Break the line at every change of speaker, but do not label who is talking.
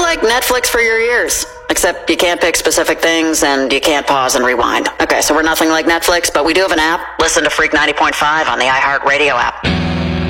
like Netflix for your ears. Except you can't pick specific things and you can't pause and rewind. Okay, so we're nothing like Netflix, but we do have an app. Listen to Freak 90.5 on the iHeartRadio app.